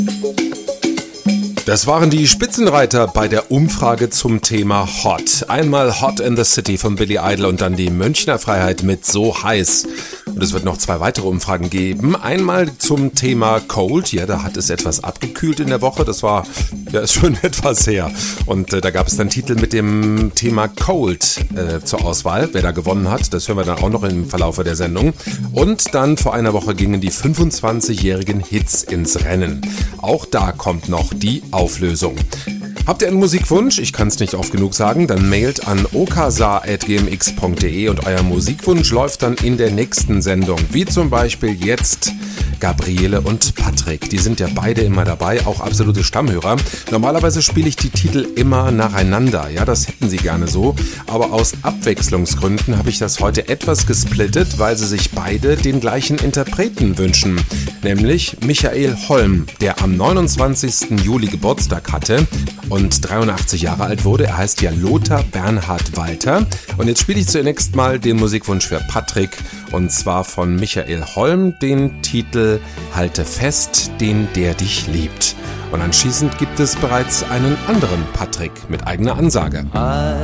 Das waren die Spitzenreiter bei der Umfrage zum Thema Hot. Einmal Hot in the City von Billy Idol und dann die Münchner Freiheit mit So heiß. Und es wird noch 2 weitere Umfragen geben. Einmal zum Thema Cold. Ja, da hat es etwas abgekühlt in der Woche. Das war ist schon etwas her. Und da gab es dann Titel mit dem Thema Cold zur Auswahl. Wer da gewonnen hat, das hören wir dann auch noch im Verlauf der Sendung. Und dann vor einer Woche gingen die 25-jährigen Hits ins Rennen. Auch da kommt noch die Auflösung. Habt ihr einen Musikwunsch? Ich kann es nicht oft genug sagen. Dann mailt an okasa@gmx.de und euer Musikwunsch läuft dann in der nächsten Sendung. Wie zum Beispiel jetzt Gabriele und Patrick. Die sind ja beide immer dabei, auch absolute Stammhörer. Normalerweise spiele ich die Titel immer nacheinander. Ja, das hätten sie gerne so. Aber aus Abwechslungsgründen habe ich das heute etwas gesplittet, weil sie sich beide den gleichen Interpreten wünschen. Nämlich Michael Holm, der am 29. Juli Geburtstag hatte und 83 Jahre alt wurde. Er heißt ja Lothar Bernhard Walter. Und jetzt spiele ich zunächst mal den Musikwunsch für Patrick. Und zwar von Michael Holm den Titel Halte fest, den der dich liebt. Und anschließend gibt es bereits einen anderen Patrick mit eigener Ansage.